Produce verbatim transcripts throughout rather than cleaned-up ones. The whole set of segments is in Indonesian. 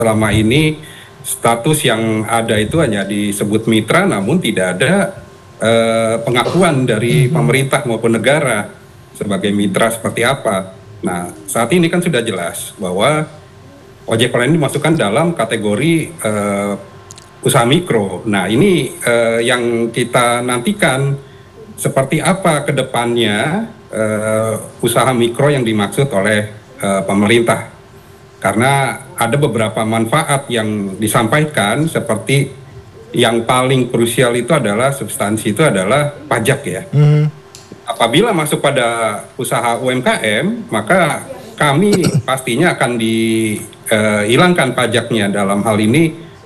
selama ini status yang ada itu hanya disebut mitra, namun tidak ada uh, pengakuan dari pemerintah maupun negara sebagai mitra seperti apa. Nah, saat ini kan sudah jelas bahwa ojek online dimasukkan dalam kategori uh, usaha mikro. Nah, ini uh, yang kita nantikan seperti apa ke depannya uh, usaha mikro yang dimaksud oleh uh, pemerintah. Karena ada beberapa manfaat yang disampaikan, seperti yang paling krusial itu adalah substansi itu adalah pajak ya. Mm. Apabila masuk pada usaha U M K M, maka kami pastinya akan dihilangkan uh, pajaknya. Dalam hal ini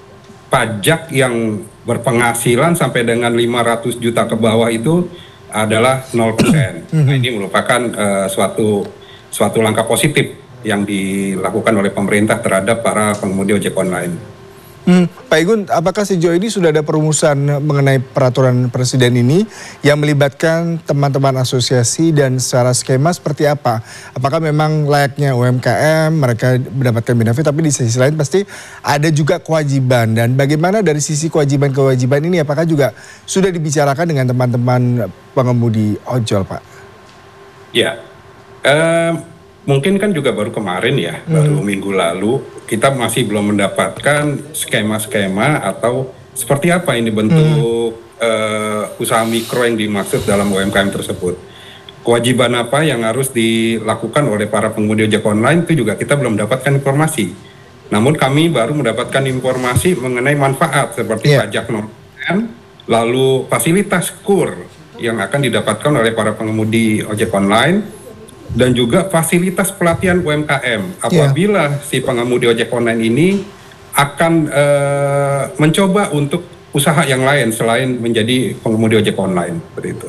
pajak yang berpenghasilan sampai dengan lima ratus juta ke bawah itu adalah nol persen. Nah, ini merupakan uh, suatu suatu langkah positif yang dilakukan oleh pemerintah terhadap para pengemudi ojek online. Hmm, Pak Igun, apakah sejauh ini sudah ada perumusan mengenai peraturan presiden ini yang melibatkan teman-teman asosiasi dan secara skema seperti apa? Apakah memang layaknya U M K M mereka mendapatkan benefit, tapi di sisi lain pasti ada juga kewajiban, dan bagaimana dari sisi kewajiban-kewajiban ini apakah juga sudah dibicarakan dengan teman-teman pengemudi ojol, Pak? Ya, um, mungkin kan juga baru kemarin ya, hmm. baru minggu lalu, kita masih belum mendapatkan skema-skema atau seperti apa ini bentuk hmm. uh, usaha mikro yang dimaksud dalam U M K M tersebut. Kewajiban apa yang harus dilakukan oleh para pengemudi ojek online itu juga kita belum mendapatkan informasi. Namun kami baru mendapatkan informasi mengenai manfaat seperti yeah. pajak nol persen, lalu fasilitas kur yang akan didapatkan oleh para pengemudi ojek online, dan juga fasilitas pelatihan U M K M apabila yeah. si pengemudi ojek online ini akan uh, mencoba untuk usaha yang lain selain menjadi pengemudi ojek online, seperti itu.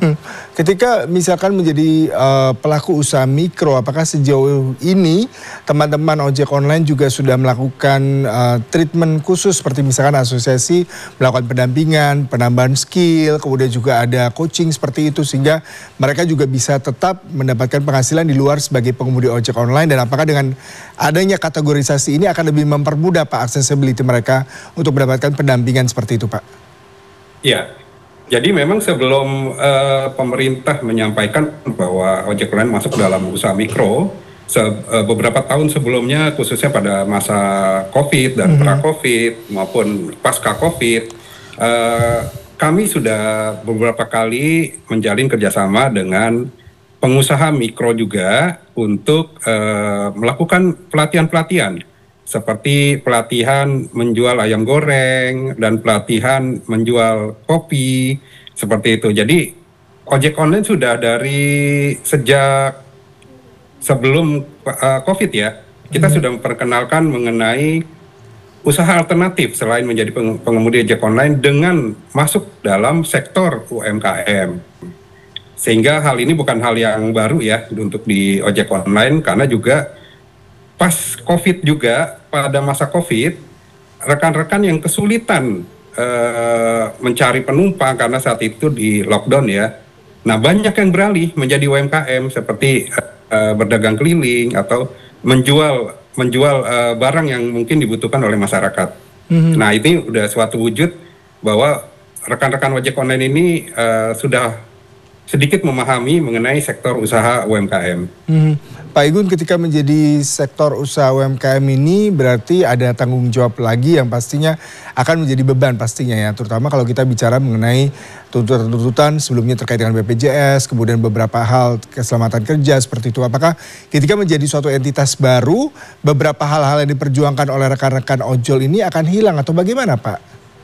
Ketika misalkan menjadi uh, pelaku usaha mikro, apakah sejauh ini teman-teman ojek online juga sudah melakukan uh, treatment khusus seperti misalkan asosiasi melakukan pendampingan, penambahan skill, kemudian juga ada coaching seperti itu sehingga mereka juga bisa tetap mendapatkan penghasilan di luar sebagai pengemudi ojek online, dan apakah dengan adanya kategorisasi ini akan lebih mempermudah Pak accessibility mereka untuk mendapatkan pendampingan seperti itu, Pak? Iya. Jadi memang sebelum uh, pemerintah menyampaikan bahwa ojek online masuk dalam usaha mikro, se- uh, beberapa tahun sebelumnya khususnya pada masa COVID dan mm-hmm. pra-COVID maupun pasca-COVID, uh, kami sudah beberapa kali menjalin kerjasama dengan pengusaha mikro juga untuk uh, melakukan pelatihan-pelatihan seperti pelatihan menjual ayam goreng dan pelatihan menjual kopi, seperti itu. Jadi ojek online sudah dari sejak sebelum uh, COVID ya, kita hmm. sudah memperkenalkan mengenai usaha alternatif selain menjadi pengemudi ojek online dengan masuk dalam sektor U M K M. Sehingga hal ini bukan hal yang baru ya untuk di ojek online, karena juga pas COVID juga, pada masa COVID, rekan-rekan yang kesulitan uh, mencari penumpang karena saat itu di lockdown ya. Nah, banyak yang beralih menjadi U M K M seperti uh, berdagang keliling atau menjual menjual uh, barang yang mungkin dibutuhkan oleh masyarakat. Mm-hmm. Nah, ini udah suatu wujud bahwa rekan-rekan ojek online ini uh, sudah sedikit memahami mengenai sektor usaha U M K M. Hmm. Pak Igun, ketika menjadi sektor usaha U M K M ini berarti ada tanggung jawab lagi yang pastinya akan menjadi beban pastinya ya, terutama kalau kita bicara mengenai tuntutan-tuntutan sebelumnya terkait dengan B P J S, kemudian beberapa hal keselamatan kerja seperti itu. Apakah ketika menjadi suatu entitas baru, beberapa hal-hal yang diperjuangkan oleh rekan-rekan ojol ini akan hilang atau bagaimana, Pak?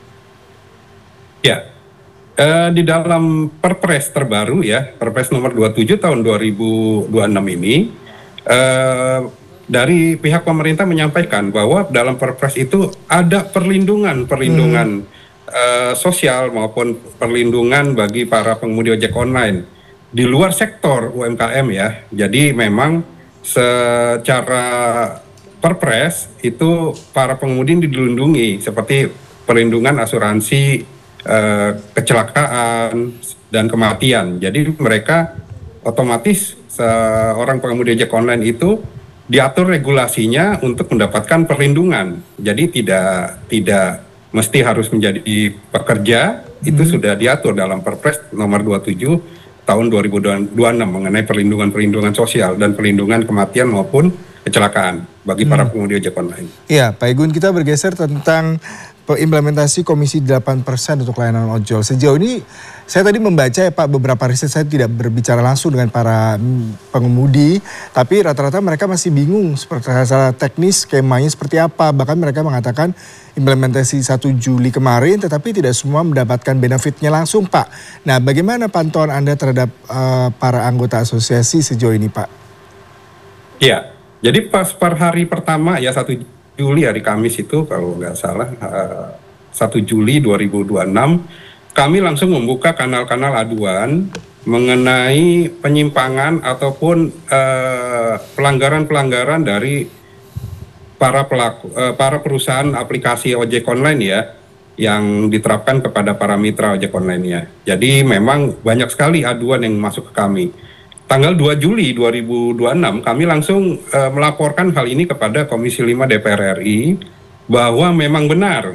Ya. Uh, di dalam Perpres terbaru ya, Perpres nomor dua puluh tujuh tahun dua ribu dua puluh enam ini, uh, dari pihak pemerintah menyampaikan bahwa dalam Perpres itu ada perlindungan, perlindungan hmm. uh, sosial maupun perlindungan bagi para pengemudi ojek online di luar sektor U M K M ya. Jadi memang secara Perpres itu para pengemudi dilindungi seperti perlindungan asuransi Uh, kecelakaan dan kematian. Jadi mereka otomatis seorang pengemudi ojek online itu diatur regulasinya untuk mendapatkan perlindungan. Jadi tidak tidak mesti harus menjadi pekerja, hmm. itu sudah diatur dalam Perpres nomor dua puluh tujuh tahun dua ribu dua puluh enam mengenai perlindungan-perlindungan sosial dan perlindungan kematian maupun kecelakaan bagi hmm. para pengemudi ojek online. Iya, Pak Igun, kita bergeser tentang implementasi Komisi delapan persen untuk layanan ojol. Sejauh ini saya tadi membaca ya Pak, beberapa riset, saya tidak berbicara langsung dengan para pengemudi, tapi rata-rata mereka masih bingung secara teknis skemanya seperti apa. Bahkan mereka mengatakan implementasi satu Juli kemarin tetapi tidak semua mendapatkan benefitnya langsung Pak. Nah, bagaimana pantauan Anda terhadap uh, para anggota asosiasi sejauh ini Pak? Iya, jadi pas per hari pertama ya satu Juli hari Kamis itu kalau nggak salah uh, satu Juli dua ribu dua puluh enam kami langsung membuka kanal-kanal aduan mengenai penyimpangan ataupun uh, pelanggaran-pelanggaran dari para pelaku uh, para perusahaan aplikasi ojek online ya yang diterapkan kepada para mitra ojek online-nya. Jadi memang banyak sekali aduan yang masuk ke kami. Tanggal dua Juli dua ribu dua puluh enam kami langsung uh, melaporkan hal ini kepada Komisi lima D P R R I bahwa memang benar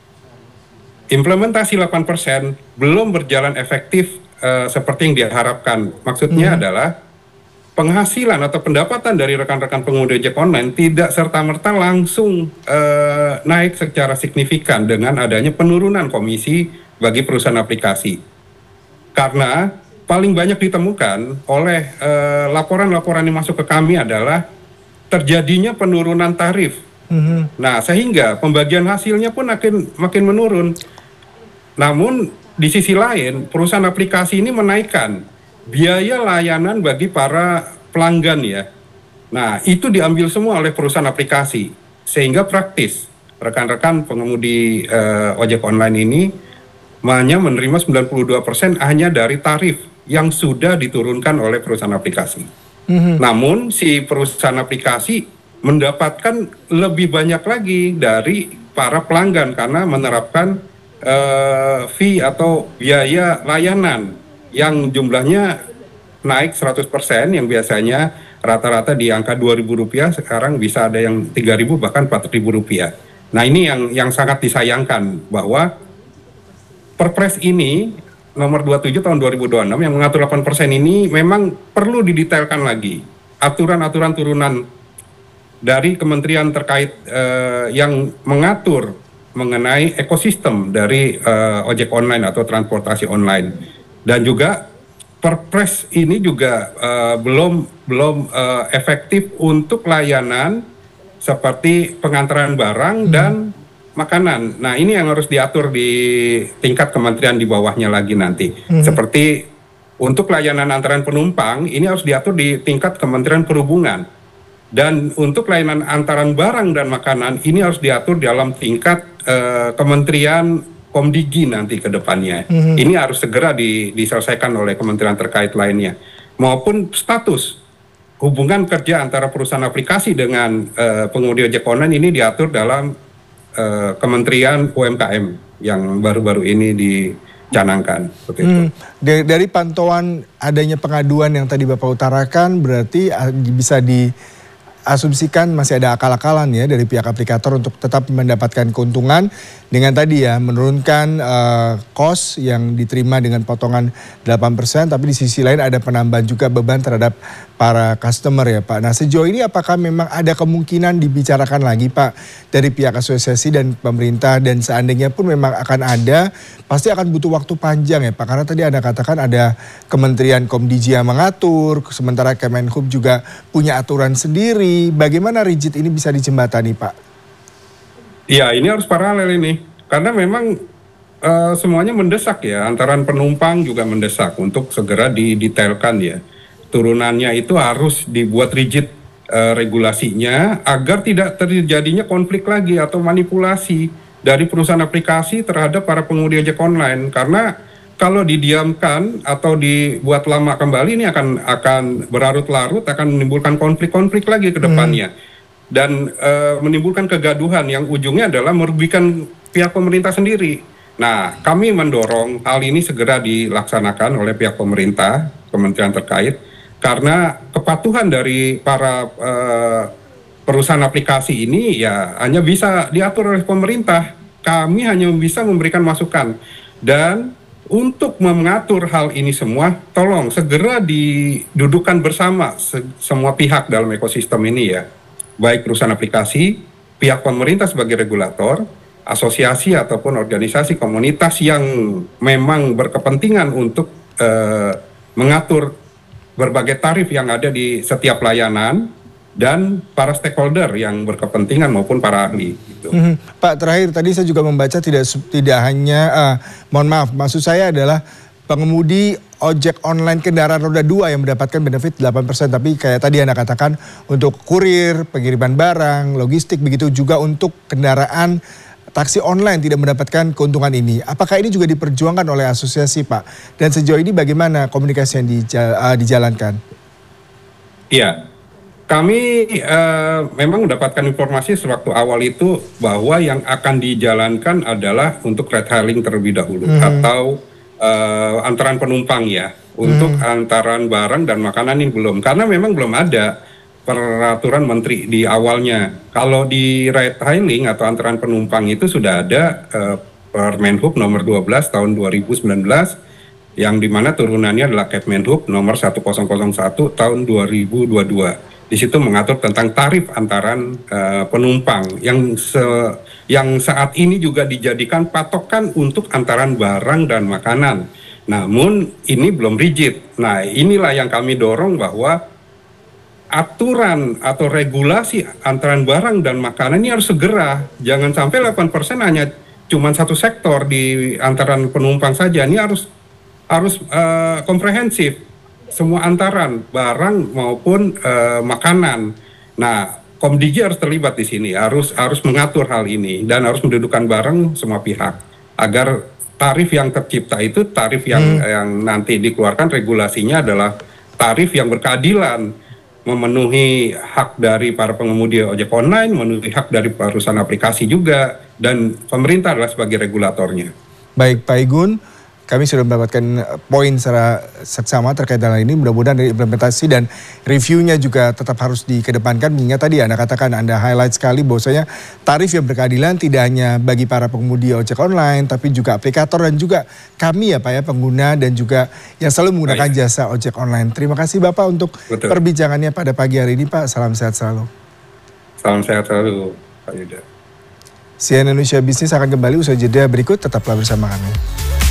implementasi delapan persen belum berjalan efektif uh, seperti yang diharapkan. Maksudnya hmm. adalah penghasilan atau pendapatan dari rekan-rekan pengemudi ojek online tidak serta-merta langsung uh, naik secara signifikan dengan adanya penurunan komisi bagi perusahaan aplikasi. Karena paling banyak ditemukan oleh uh, laporan-laporan yang masuk ke kami adalah terjadinya penurunan tarif. Mm-hmm. Nah, sehingga pembagian hasilnya pun makin makin menurun. Namun di sisi lain, perusahaan aplikasi ini menaikkan biaya layanan bagi para pelanggan ya. Nah, itu diambil semua oleh perusahaan aplikasi, sehingga praktis rekan-rekan pengemudi uh, ojek online ini hanya menerima sembilan puluh dua persen hanya dari tarif yang sudah diturunkan oleh perusahaan aplikasi. Mm-hmm. Namun si perusahaan aplikasi mendapatkan lebih banyak lagi dari para pelanggan karena menerapkan uh, fee atau biaya layanan yang jumlahnya naik seratus persen, yang biasanya rata-rata di angka dua ribu rupiah, sekarang bisa ada yang tiga ribu bahkan empat ribu rupiah. Nah, ini yang yang sangat disayangkan bahwa Perpres ini nomor dua puluh tujuh tahun dua ribu dua puluh enam yang mengatur delapan persen ini memang perlu didetailkan lagi. Aturan-aturan turunan dari kementerian terkait uh, yang mengatur mengenai ekosistem dari uh, ojek online atau transportasi online. Dan juga Perpres ini juga uh, belum belum uh, efektif untuk layanan seperti pengantaran barang hmm. dan makanan. Nah, ini yang harus diatur di tingkat kementerian di bawahnya lagi nanti. Hmm. Seperti untuk layanan antaran penumpang, ini harus diatur di tingkat Kementerian Perhubungan. Dan untuk layanan antaran barang dan makanan, ini harus diatur dalam tingkat uh, Kementerian Komdigi nanti ke depannya. Hmm. Ini harus segera di, diselesaikan oleh kementerian terkait lainnya. Maupun status hubungan kerja antara perusahaan aplikasi dengan uh, pengemudi ojek online ini diatur dalam Uh, Kementerian U M K M yang baru-baru ini dicanangkan. Seperti itu. Hmm, dari, dari pantauan adanya pengaduan yang tadi Bapak utarakan, berarti uh, bisa diasumsikan masih ada akal-akalan ya dari pihak aplikator untuk tetap mendapatkan keuntungan dengan tadi ya menurunkan uh, cost yang diterima dengan potongan delapan persen, tapi di sisi lain ada penambahan juga beban terhadap para customer ya Pak. Nah, sejauh ini apakah memang ada kemungkinan dibicarakan lagi Pak dari pihak asosiasi dan pemerintah, dan seandainya pun memang akan ada, pasti akan butuh waktu panjang ya Pak, karena tadi Anda katakan ada Kementerian Komdigi yang mengatur, sementara Kemenhub juga punya aturan sendiri. Bagaimana rigid ini bisa dijembatani Pak? Iya, ini harus paralel ini, karena memang uh, semuanya mendesak ya, antaran penumpang juga mendesak untuk segera didetailkan ya. Turunannya itu harus dibuat rigid uh, regulasinya agar tidak terjadinya konflik lagi atau manipulasi dari perusahaan aplikasi terhadap para pengemudi ojek online. Karena kalau didiamkan atau dibuat lama kembali, ini akan akan berlarut-larut, akan menimbulkan konflik-konflik lagi ke depannya. Hmm. Dan uh, menimbulkan kegaduhan yang ujungnya adalah merugikan pihak pemerintah sendiri. Nah, kami mendorong hal ini segera dilaksanakan oleh pihak pemerintah, kementerian terkait, karena kepatuhan dari para uh, perusahaan aplikasi ini ya hanya bisa diatur oleh pemerintah. Kami hanya bisa memberikan masukan. Dan untuk mengatur hal ini semua, tolong segera didudukan bersama se semua pihak dalam ekosistem ini ya. Baik perusahaan aplikasi, pihak pemerintah sebagai regulator, asosiasi ataupun organisasi komunitas yang memang berkepentingan untuk uh, mengatur berbagai tarif yang ada di setiap layanan, dan para stakeholder yang berkepentingan maupun para ahli. Gitu. Mm-hmm. Pak, terakhir tadi saya juga membaca tidak tidak hanya, uh, mohon maaf, maksud saya adalah pengemudi ojek online kendaraan roda dua yang mendapatkan benefit delapan persen, tapi kayak tadi Anda katakan untuk kurir, pengiriman barang, logistik, begitu juga untuk kendaraan taksi online tidak mendapatkan keuntungan ini. Apakah ini juga diperjuangkan oleh asosiasi, Pak? Dan sejauh ini bagaimana komunikasi yang dijal, uh, dijalankan? Iya. Kami uh, memang mendapatkan informasi sewaktu awal itu bahwa yang akan dijalankan adalah untuk ride hailing terlebih dahulu, hmm. atau uh, antaran penumpang ya. Untuk hmm. antaran barang dan makanan ini belum, karena memang belum ada peraturan menteri di awalnya. Kalau di ride hailing atau antaran penumpang itu sudah ada uh, Permenhub nomor dua belas tahun dua ribu sembilan belas, yang dimana turunannya adalah Kepmenhub nomor seribu satu tahun dua ribu dua puluh dua. Di situ mengatur tentang tarif antaran uh, penumpang yang se yang saat ini juga dijadikan patokan untuk antaran barang dan makanan. Namun ini belum rigid. Nah, inilah yang kami dorong bahwa aturan atau regulasi antaran barang dan makanan ini harus segera. Jangan sampai delapan persen hanya cuma satu sektor di antaran penumpang saja. Ini harus harus uh, komprehensif. Semua antaran barang maupun uh, makanan. Nah, Komdigi harus terlibat di sini, harus harus mengatur hal ini dan harus mendudukan bareng semua pihak agar tarif yang tercipta itu tarif yang hmm. yang nanti dikeluarkan regulasinya adalah tarif yang berkeadilan, memenuhi hak dari para pengemudi ojek online, memenuhi hak dari perusahaan aplikasi juga, dan pemerintah adalah sebagai regulatornya. Baik, Pak Igun. Kami sudah mendapatkan poin secara seksama terkait dengan ini. Mudah-mudahan dari implementasi dan reviewnya juga tetap harus dikedepankan. Mengingat tadi Anda katakan, Anda highlight sekali bahwasanya tarif yang berkeadilan tidak hanya bagi para pengemudi ojek online, tapi juga aplikator dan juga kami ya Pak ya, pengguna dan juga yang selalu menggunakan Baik. jasa ojek online. Terima kasih Bapak untuk Betul. perbincangannya pada pagi hari ini Pak. Salam sehat selalu. Salam sehat selalu Pak Yuda. C N N Indonesia Business akan kembali usai jeda berikut. Tetaplah bersama kami.